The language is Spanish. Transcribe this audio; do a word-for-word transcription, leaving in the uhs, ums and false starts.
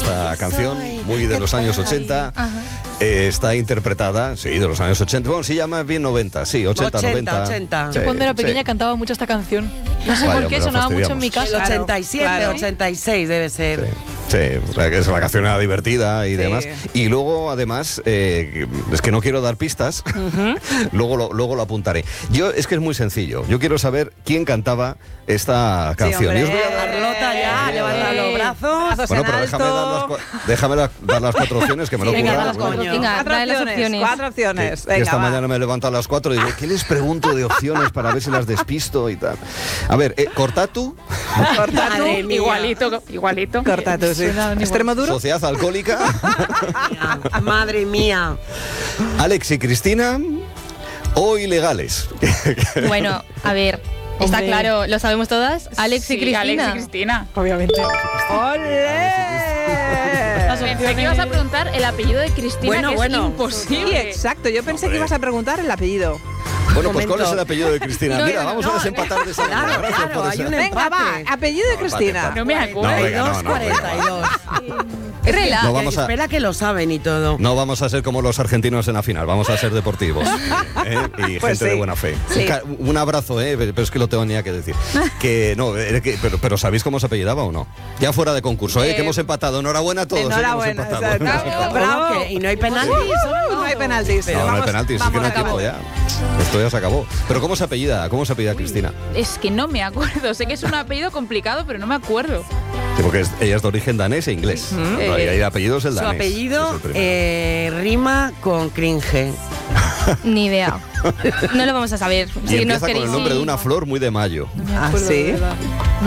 esta canción, muy de los años ochenta. Eh, está interpretada, sí, de los años ochenta. Bueno, se llama bien noventa, sí, ochenta, noventa. ochenta. Yo cuando era Sí, pequeña sí. cantaba mucho esta canción. No sé Vaya, por qué, me la sonaba mucho en mi fastidiamos. El casa. ochenta y siete, Claro. ochenta y seis debe ser. Sí, sí, o sea, que es la canción era divertida y Sí. demás. Y luego, además, eh, es que no quiero dar pistas, luego, lo, luego lo apuntaré. Yo, es que es muy sencillo. Yo quiero saber quién cantaba esta canción. hombre. Y os voy a dar- Carlota ya, Eh, levanta los brazos. Brazos Bueno, en pero déjame dar, las, alto. cua- déjame la- dar las cuatro opciones que me lo he Venga, currado, da las bueno. coño. Venga, Cuatro trae las opciones, opciones. cuatro Que, opciones. que Venga, esta va. mañana me he levantado a las cuatro y digo, ¿qué les pregunto de opciones para ver si las despisto y tal? A ver, eh, Cortatu, Corta tú. Madre mía. Igualito, igualito. Corta tú, sí. Suena igual. Extremo duro. Sociedad Alcohólica, Madre mía. Alex y Cristina o Ilegales. Bueno, a ver, está Hombre. claro, lo sabemos todas. Alex y Sí, Cristina. Alex y Cristina. Obviamente. ¡Olé! Pensé que ibas a preguntar el apellido de Cristina, Bueno, que bueno. es Sí, imposible. exacto. Yo pensé Hombre. que ibas a preguntar el apellido. Bueno, pues ¿cuál momento. es el apellido de Cristina? No, Mira, no, vamos no, a desempatar de esa manera. Claro, Gracias claro, por hay esa- un Venga, empate. va. Apellido de No, empate, Cristina. empate. No me acuerdo. No, venga, no, no, cuarenta y dos. Es relax. No vamos a- Espera que lo saben y todo. No vamos a ser como los argentinos en la final, vamos a ser deportivos ¿eh? y Pues gente de sí. buena fe. Sí. Un ca- Un abrazo, ¿eh? pero es que lo tenía que decir. Que no, eh, que- pero, pero ¿sabéis cómo se apellidaba o no? Ya fuera de concurso, ¿eh? Eh, que hemos empatado. Enhorabuena a todos. ¿eh? que hemos Enhorabuena. empatado. exacto. Hemos empatado. Bravo. ¿Cómo que? ¿Y no hay penaltis? No hay penaltis. No, no hay Vamos- penaltis, es que no vamos hay a tiempo acabar. ya. Esto ya se acabó. Pero ¿cómo se apellida? ¿Cómo se apellida Cristina? Es que no me acuerdo. Sé que es un apellido complicado, pero no me acuerdo. Sí, porque es- ella es de origen danés e inglés. No, y Eh, el apellido es el Su danés. apellido es el primero. eh, rima con cringe. Ni idea. No lo vamos a saber. y Si nos empieza con queréis, el nombre sí. de una flor muy de mayo. No me Ah, acuerdo, ¿sí? de verdad.